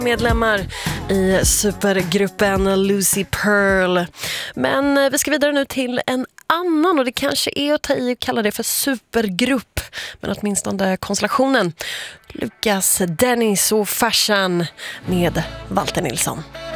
medlemmar i supergruppen Lucy Pearl. Men vi ska vidare nu till en annan, och det kanske är att ta i och kalla det för supergrupp, men åtminstone konstellationen. Lucas, Dennis och farsan med Walter Nilsson.